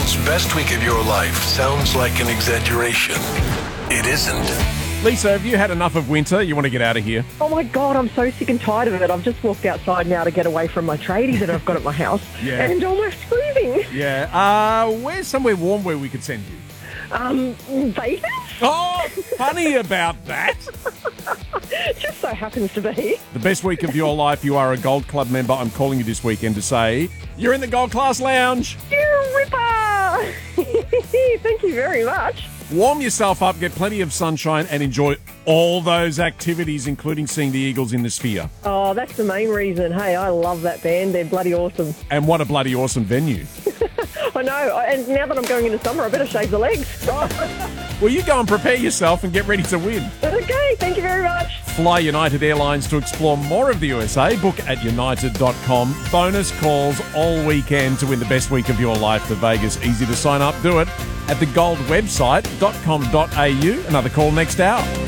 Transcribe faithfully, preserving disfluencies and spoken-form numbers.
world's best week of your life sounds like an exaggeration. It isn't. Lisa, have you had enough of winter? You want to get out of here? Oh my God, I'm so sick and tired of it. I've just walked outside now to get away from my tradies that I've got at my house. Yeah. And almost freezing. Yeah. Uh, where's somewhere warm where we could send you? Um, Vegas? Oh, funny about that. Just so happens to be. The best week of your life. You are a Gold Club member. I'm calling you this weekend to say you're in the Gold Class Lounge. You're a ripper. Thank you very much. Warm yourself up, get plenty of sunshine, and enjoy all those activities, including seeing the Eagles in the Sphere. Oh, that's the main reason. Hey, I love that band. They're bloody awesome. And what a bloody awesome venue. I know. And now that I'm going into summer, I better shave the legs. Well, you go and prepare yourself and get ready to win. Okay, thank you very much. Fly United Airlines to explore more of the U S A. Book at united dot com. Bonus calls all weekend to win the best week of your life to Vegas. Easy to sign up. Do it at the gold website dot com dot a u. Another call next hour.